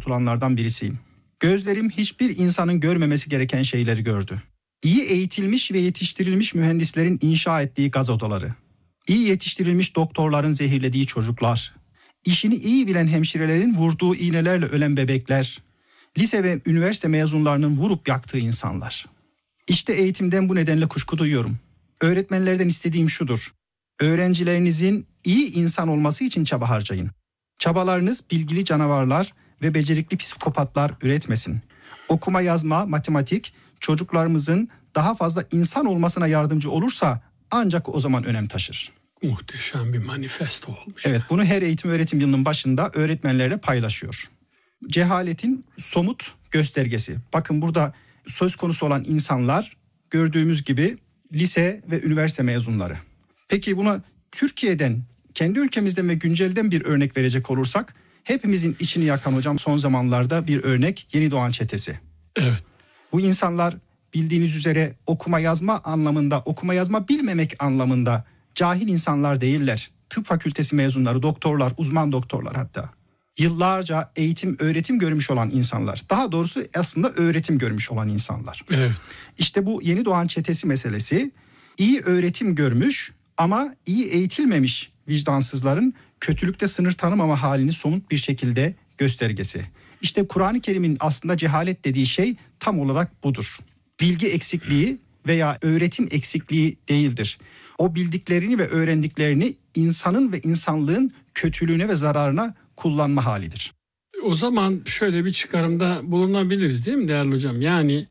kurtulanlardan birisiyim. Gözlerim hiçbir insanın görmemesi gereken şeyleri gördü. İyi eğitilmiş ve yetiştirilmiş mühendislerin inşa ettiği gaz odaları, iyi yetiştirilmiş doktorların zehirlediği çocuklar, işini iyi bilen hemşirelerin vurduğu iğnelerle ölen bebekler, lise ve üniversite mezunlarının vurup yaktığı insanlar. İşte eğitimden bu nedenle kuşku duyuyorum. Öğretmenlerden istediğim şudur: öğrencilerinizin iyi insan olması için çaba harcayın. Çabalarınız bilgili canavarlar ve becerikli psikopatlar üretmesin. Okuma, yazma, matematik çocuklarımızın daha fazla insan olmasına yardımcı olursa ancak o zaman önem taşır. Muhteşem bir manifesto olmuş. Evet, bunu her eğitim öğretim yılının başında öğretmenlerle paylaşıyor. Cehaletin somut göstergesi. Bakın burada söz konusu olan insanlar gördüğümüz gibi lise ve üniversite mezunları. Peki buna Türkiye'den, kendi ülkemizden ve güncelden bir örnek verecek olursak, hepimizin içini yakan hocam son zamanlarda bir örnek Yeni Doğan Çetesi. Evet. Bu insanlar bildiğiniz üzere okuma yazma anlamında, okuma yazma bilmemek anlamında cahil insanlar değiller. Tıp fakültesi mezunları, doktorlar, uzman doktorlar hatta. Yıllarca eğitim, öğretim görmüş olan insanlar. Daha doğrusu aslında öğretim görmüş olan insanlar. Evet. İşte bu Yeni Doğan Çetesi meselesi, iyi öğretim görmüş ama iyi eğitilmemiş vicdansızların kötülükte sınır tanımama halini somut bir şekilde göstergesi. İşte Kur'an-ı Kerim'in aslında cehalet dediği şey tam olarak budur. Bilgi eksikliği veya öğretim eksikliği değildir. O bildiklerini ve öğrendiklerini insanın ve insanlığın kötülüğüne ve zararına kullanma halidir. O zaman şöyle bir çıkarımda bulunabiliriz değil mi değerli hocam? Yani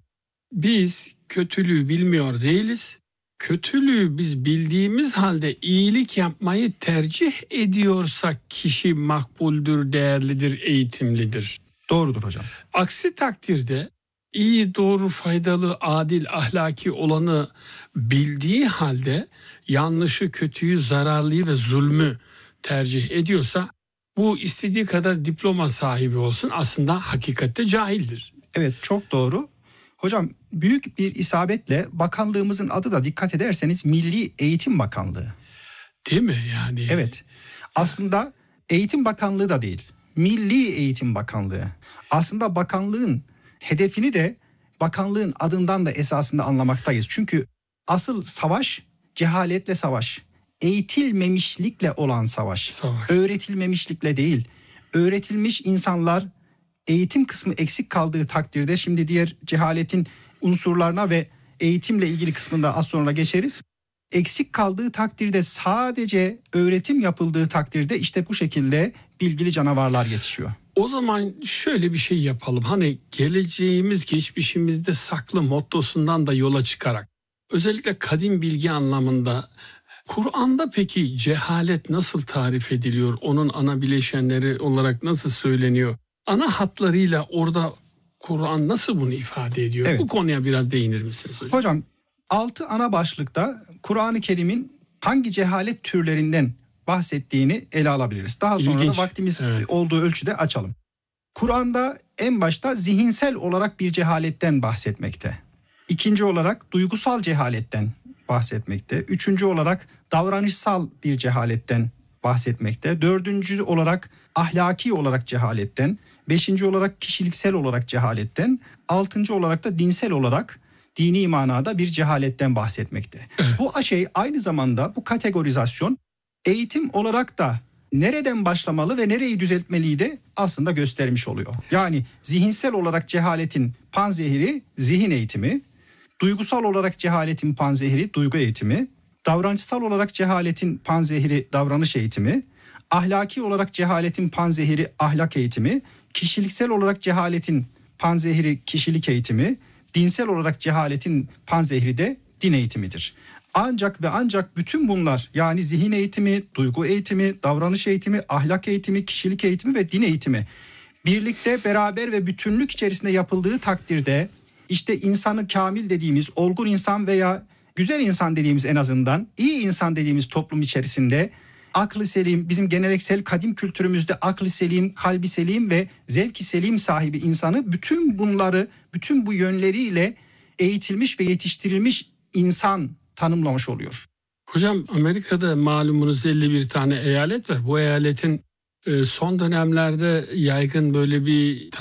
biz kötülüğü bilmiyor değiliz. Kötülüğü biz bildiğimiz halde iyilik yapmayı tercih ediyorsak kişi makbuldür, değerlidir, eğitimlidir. Doğrudur hocam. Aksi takdirde iyi, doğru, faydalı, adil, ahlaki olanı bildiği halde yanlışı, kötüyü, zararlıyı ve zulmü tercih ediyorsa bu istediği kadar diploma sahibi olsun aslında hakikatte cahildir. Evet, çok doğru. Hocam büyük bir isabetle bakanlığımızın adı da dikkat ederseniz Milli Eğitim Bakanlığı. Değil mi yani? Evet. Aslında Eğitim Bakanlığı da değil. Milli Eğitim Bakanlığı. Aslında bakanlığın hedefini de bakanlığın adından da esasında anlamaktayız. Çünkü asıl savaş cehaletle savaş. Eğitilmemişlikle olan savaş. Öğretilmemişlikle değil. Öğretilmiş insanlar eğitim kısmı eksik kaldığı takdirde, şimdi diğer cehaletin unsurlarına ve eğitimle ilgili kısmında az sonra geçeriz. Eksik kaldığı takdirde, sadece öğretim yapıldığı takdirde işte bu şekilde bilgili canavarlar yetişiyor. O zaman şöyle bir şey yapalım. Hani geleceğimiz geçmişimizde saklı mottosundan da yola çıkarak, özellikle kadim bilgi anlamında Kur'an'da peki cehalet nasıl tarif ediliyor? Onun ana bileşenleri olarak nasıl söyleniyor? Ana hatlarıyla orada Kur'an nasıl bunu ifade ediyor? Evet. Bu konuya biraz değinir misiniz hocam? Hocam 6 ana başlıkta Kur'an-ı Kerim'in hangi cehalet türlerinden bahsettiğini ele alabiliriz. Daha sonra İlginç. da vaktimiz olduğu ölçüde açalım. Kur'an'da en başta zihinsel olarak bir cehaletten bahsetmekte. İkinci olarak duygusal cehaletten bahsetmekte. Üçüncü olarak davranışsal bir cehaletten bahsetmekte. Dördüncü olarak ahlaki olarak cehaletten. Beşinci olarak kişiliksel olarak cehaletten. Altıncı olarak da dinsel olarak, dini manada bir cehaletten bahsetmekte. Evet. Bu şey aynı zamanda, bu kategorizasyon eğitim olarak da nereden başlamalı ve nereyi düzeltmeliyi de aslında göstermiş oluyor. Yani zihinsel olarak cehaletin panzehiri zihin eğitimi, duygusal olarak cehaletin panzehiri duygu eğitimi, davranışsal olarak cehaletin panzehiri davranış eğitimi, ahlaki olarak cehaletin panzehiri ahlak eğitimi, kişiliksel olarak cehaletin panzehiri kişilik eğitimi, dinsel olarak cehaletin panzehri de din eğitimidir. Ancak ve ancak bütün bunlar, yani zihin eğitimi, duygu eğitimi, davranış eğitimi, ahlak eğitimi, kişilik eğitimi ve din eğitimi birlikte, beraber ve bütünlük içerisinde yapıldığı takdirde işte insanı kamil dediğimiz, olgun insan veya güzel insan dediğimiz, en azından iyi insan dediğimiz toplum içerisinde aklı selim, bizim geleneksel kadim kültürümüzde aklı selim, kalbi selim ve zevki selim sahibi insanı, bütün bunları, bütün bu yönleriyle eğitilmiş ve yetiştirilmiş insan tanımlamış oluyor. Hocam Amerika'da malumunuz 51 tane eyalet var. Bu eyaletin son dönemlerde yaygın böyle bir